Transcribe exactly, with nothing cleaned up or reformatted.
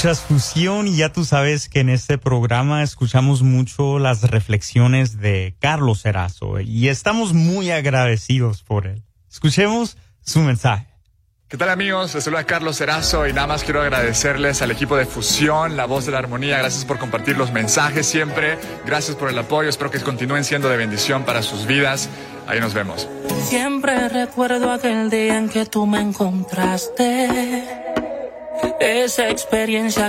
Escuchas Fusión y ya tú sabes que en este programa escuchamos mucho las reflexiones de Carlos Erazo y estamos muy agradecidos por él. Escuchemos su mensaje. ¿Qué tal, amigos? Les saluda Carlos Erazo y nada más quiero agradecerles al equipo de Fusión, La Voz de la Armonía. Gracias por compartir los mensajes siempre. Gracias por el apoyo. Espero que continúen siendo de bendición para sus vidas. Ahí nos vemos. Siempre recuerdo aquel día en que tú me encontraste. Esa experiencia